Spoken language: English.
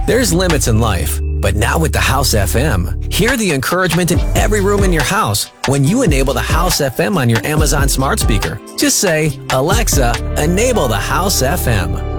There's limits in life, but now with the House FM, hear the encouragement in every room in your house when you enable the House FM on your Amazon smart speaker. Just say, Alexa, enable the House FM.